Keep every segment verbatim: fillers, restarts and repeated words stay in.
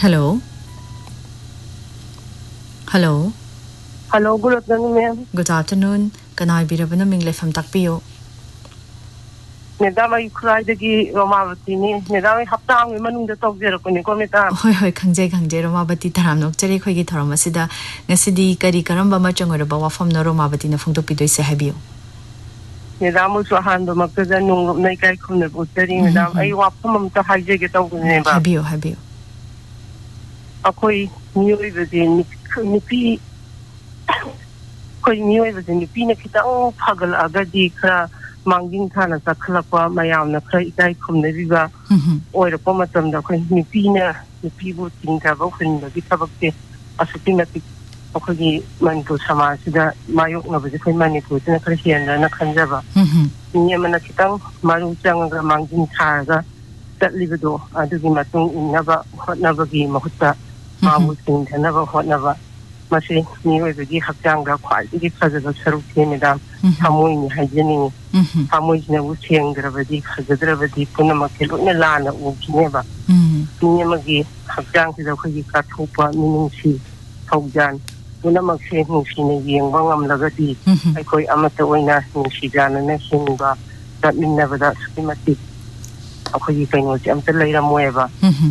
Hello. Hello. Hello, good afternoon, ma'am. Good afternoon. Kanai birabana mingle from takpiyo. Madam, I cried the Romavati, Madam, I have time women to talk there. Hoi hoi kangje kangje Romavati Taramno, Cherry Quigi Taramasida, Nasidi Kari Karamba Machang or Bawa from the Romavati in a Fundopido Sahabio. Madam was a hand of Macazan, make I couldn't put Madam, I walk from the high jacket of the name. Habio, Habio. A koi knew everything, Nipi. Koi knew everything, the Pinakita, oh, Pagal Agadika. Manging Tana Sakalapa, Mayam, the Cray from the river, or the Pomatum, the Nipina, the people think of opening the Bitabaki, a systematic Okagi Mango Samasida, Mayo of the Manipus, and a Christian and a Kanjava. Yamanakitang, Maru Janga, Manging Taraga, that libido, I do him at never, hot never be Mahuta, Mawu thing, and never hot never. Masi ni we begi hakjanga khwai gi phajaba saruk the madam samoi ni hygiene samoi ne u thengdrabadi khajadrabadi punama kelone lana u kineba ni magi hakjang si da khoi ka thopa minung si thogjan punama se nu si ne yeng bangam lagadi ai koi amata oina nu si jana ne hinba that min never that schematic akhoi kaino jam ta leira moeba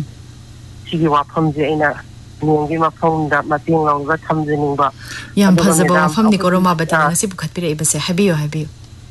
sigi wa pham je ina Ningi mapong da mating long ga thamjening ba yam phajaba fam ni koroma batana si bukhat pire ibase habiyo habiyo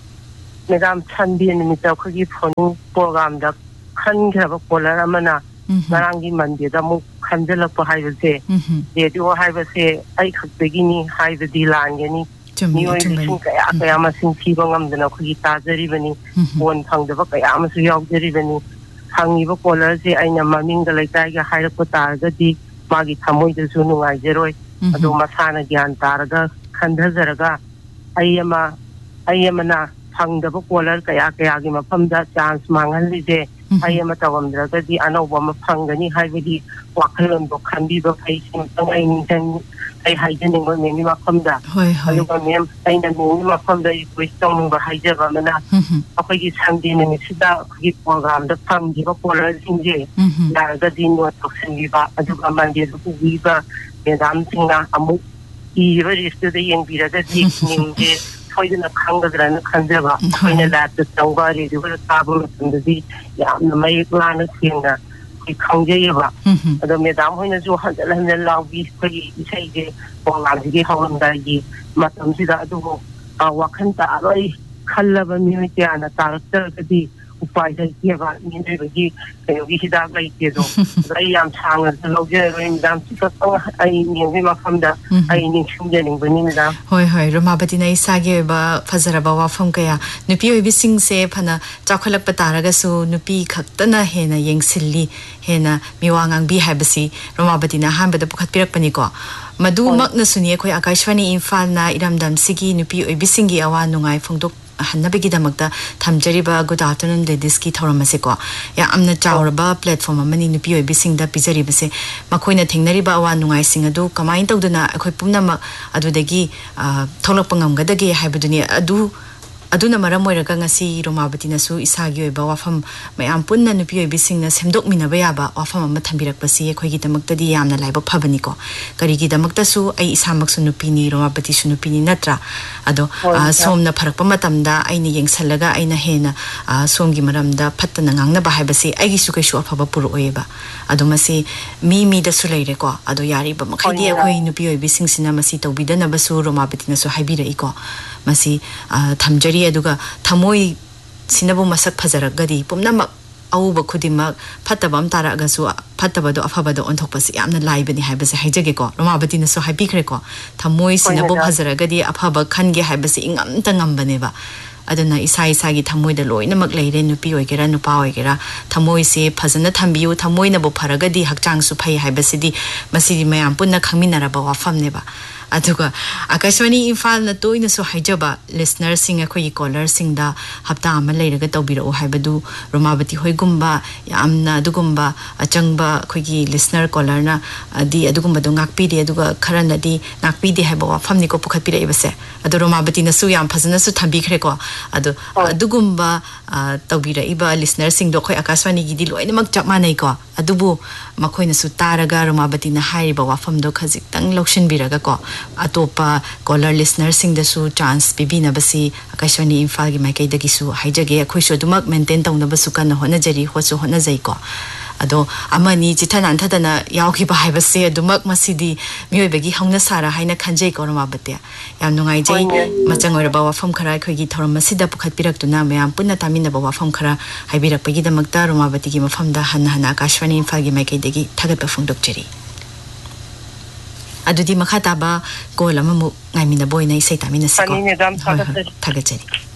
madam chandi ni mita khogi phone program da khan khaba polar amana narangi mande da mu khanjala pa haibase de do haibase ai khakbegi ni haibadi langeni ni oi sing kaya kaya ma sing thi bangam dana khogi tajari bani phone phangda ba kaya ma su yaw jari bani hangi ba polar se aina maming da laitai ga haira ko tar ga di Magi Tamoy the Zunu Ijeroi, Ado Masana Gian Taraga, Kandazaraga, Ayama, Ayamana, Hang the Bokola, Kayakayagima, Pumda, Chance Mangalide, Ayama Tawam Draga, the Anawama Pangani, Hivedi, Wakalan, Bokandi, the Facing, and I hiding on Nima Pumda. I look on him, and then Nima Pumda is with Stone over Hijavamana, Okagi Sandin and Sida, give program, the Pum, the Bokola in J. Nagadin was talking about Adugamandi, Viva, Madame Sina, Amu, he registered the young Vira that taking the poison of Kangas and Kanzeva, when a lad the Sangari, the Villa Tabu, and the Yam, the Mayan Singer. Kangeva, the Madame when as you had a love is pretty say, or Lazi Hollandagi, Matam Sida Dugo, Wakanta Aloi, Kalavan and a Taraki, who fight a Giva, Ninji, and we should have like you. I am Tang as the Logan, Madame I mean, him from the I need shooting when Madame. Hoi hoi, Romabatina Sageba, Fazarabawa Funkaya, Nupi Bissing se Pana, Chocolate Pataragasu, Nupi Kaktana Hena, Yang Silly, Hena, Miwangang Bihabasi, Romabatina Hamba the Pukat Panico. Madu Magna Sunia, Akashwani Infalna, Idam Dam Sigi, Nupi Bissingi Awan Nungai Funkdok. Hanabigidamagda Tamjariba, good afternoon, ladies ki Tauramasico. Ya amna Chauraba platform, many Nupi Bissing da Pizaribase, Makoina Tingnariba, one Nungai Singadu, Kamain Todana, Akopuna Adudegi, Tolopangam Gadagi, Habidunia, Adu. Aduna maramoy raga ngasi Romabatina su isagyo ba wafam mayam punna nupi bising na semdok minabaya ba wafam ama thambirakpasi ekhoi gi damakta di yamna laibak phabani ko kari gi damakta su ai isamak su nupi ni Romabati su nupi ni natra ado somna pharakpa matamda aina yengsallaga aina hena somgi maramda phattana ngangna ba haibasi ai gi su kai su afaba puru oeba ado masi mi mi da su leire ko ado yari ba makhai di ekhoi nupi bising sina masi tawbidana ba su Romabatina su haibira iko masi thamjari aduga thamoi sinabu masak phajaragadi pumnamak auba khudima phatabam taraga su phatabado afabado onthokpasi yamna laibani haibase haijage ko Romabatina su haibikre ko thamoi sinabu phajaragadi afaba khange haibase ingam tangambane ba aduna isa isa gi thamoi da loina mak leire nupi oigera nupa oigera thamoi se phajana thambiu thamoi na bo pharagadi hakchang su phai haibase di masidi mayam punna khangminara ba wafam ne ba अदुगा Akashvani Imphal न तोइना सो हाइजबा listener सिंग अखोई collar सिंग दा हप्ता अमा लेरगा तौबिरो हाइबदु रोमावती होइगुम्बा यामना दुगुम्बा अचंगबा अखोई listener collar ना अदि अदुगुम्बा दो ngakpide aduga kharana di ngakpide haiba wafam ni ko pukhatpire ibase adu romabati na su yam phajana su thambi khre ko adu adugumba tawbira iba listener sing do khoi akaswani gi di loina mak chapma nei ko adubu makhoi na su taraga romabati na haiba wafam do khajik tang lokshin biraga ko atopa caller listener sing da su chance bibina basi akaswani imphal gi maikai da gi su haijage khoi so dumak maintain tawna basu kan hona jari ho so hona jai ko ado amani jithan anthadana yauki ba haibase adumak masidi mioibagi hongna sara haina khanjai ko romabati yam nungai jai machang ora ba wafam khara khoi gi thoram masida pukhat pirak tuna mayam punna tamina ba wafam khara haibirak pagi da makta romabati gi mafam da han han akashwani imphal gi maikai degi thagat ba phongdok jeri adudi makhata ba ko lamamu ngai mina boy nai sei tamina siko thagat jeri